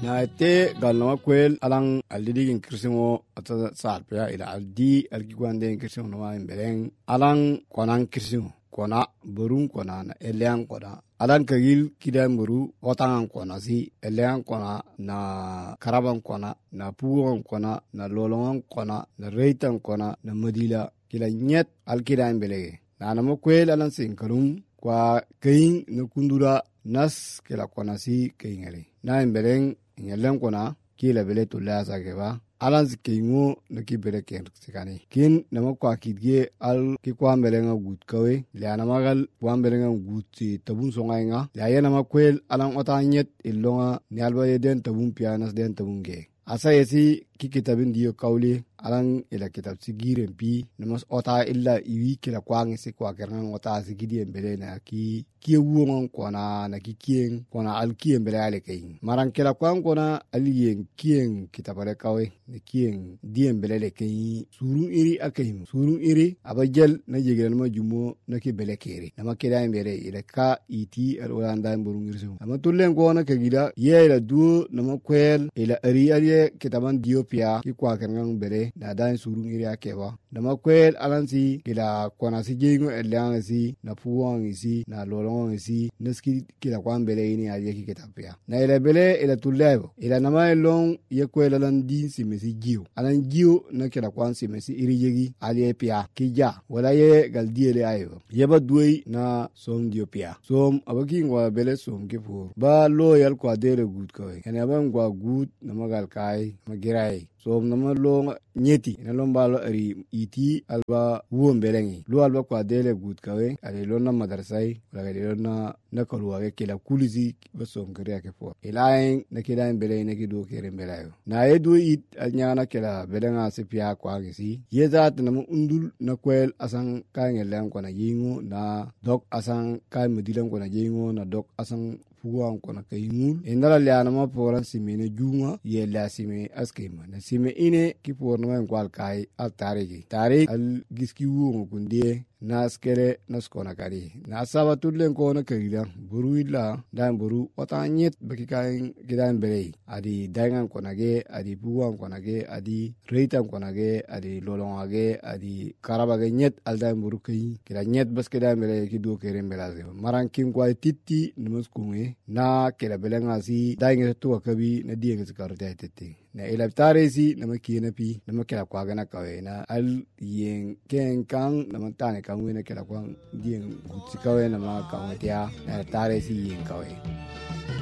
na te galno kwel alang aldigin kirsimo ata sarpya ila aldi algigwande kirsimo no imbeleng alang konang kirsimo kona burung kona na eliang kona alang kagil kidan buru otangan kona si eliang kona na karaban kona na puwan kona na lolongan kona na reitan kona na madila kila nyet alkidan belege na namo kwel alang sinkarum kwa kain na kundura nas kila kona si kaingere na imbeleng nyeleng kona kila bele tulla sageba alan sikingo na ki bere ken sikani kin nama kwa kidge al ki kwa melenga gut kawe le anamagal kwa melenga gut ti tabun songainga le yana makwel alan otanyet illonga nyalba yeden tabun pianas den tabun ge asa yesi ki kitabin diyo kawli alan ila kitab sigiren pi namas ota illa iwi kila kwangi si kwa kerangan ota sigidien bele na ki wuongon kona na ki kien kona al kien bele ale kain maran kila kwang kona alien kien kitabale kawe ne kien dien bele le kain surun iri akaim surun iri abajel na jegel ma jumo na ki bele kere nama kida mbere ila ka iti al olanda mburung irsu ama tulen kona ka gida ye ila du nama kwel ila ari aliye kitaban diopia ki kwa kerangan bele na dan surun iri akeba nama kwel alansi ila kona si jengo elang si na puwang isi na lolong isi naski kila kwan bele ini aliye ki kitapia na ila bele ila tulebo ila nama elong ye kwel alan din si mesi jiu alan jiu na kila kwan si mesi iri jegi aliye pia kija wala ye gal diele ayo yeba duwe na som diopia som abaki ngwa bele som kipur ba loyal kwa dele gut kawe ene ba ngwa gut na magal kai magirai som nama lo nyeti na lomba lo ari iti alba wuon belengi lo alba kwa dele gut kawe ale lo na madrasai wala ale lo na kalwa ke kila kulizi ba som kare ke fo ilain na kida bele ne ki do kere belayo na edu it alnyana kila belenga se pia kwa gisi yezat na undul na kwel asan ka ngelen ko na yingo na dok asan ka mudilan ko na yingo na dok asan puwan kona kayimul indala liana ma poran simene junga ye la sime askema na sime ine ki porna ma kwal kai al tarigi tarik al giski wu kunde na skere na skona kari na saba tulen kona kayila buru illa dan buru otanyet baki kai gidan bere adi dangan kona ge adi puwan kona ge adi reitan kona ge adi lolonga ge adi karaba ge nyet al dan buru kai kila nyet bas gidan bere ki do keren belaze maran kim kwa titti numus kunge na kila belenga si dainge to kabi na dienge sikarta tete na ila taresi na makina pi na makila kwa gana kawe na al yen ken kan na mantane kan wena kila kwa dien gutsi kawe na ma kawe tia na taresi yen kawe